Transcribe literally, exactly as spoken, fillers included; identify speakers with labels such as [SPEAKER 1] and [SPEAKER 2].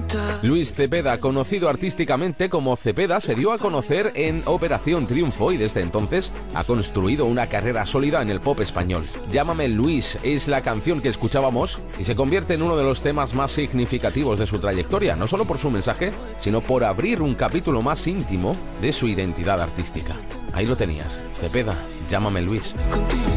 [SPEAKER 1] Luis Cepeda, conocido artísticamente como Cepeda, se dio a conocer en Operación Triunfo y desde entonces ha construido una carrera sólida en el pop español. Llámame Luis es la canción que escuchábamos y se convierte en uno de los temas más significativos de su trayectoria, no solo por su mensaje, sino por abrir un capítulo más íntimo de su identidad artística. Ahí lo tenías, Cepeda, Llámame Luis. Contigo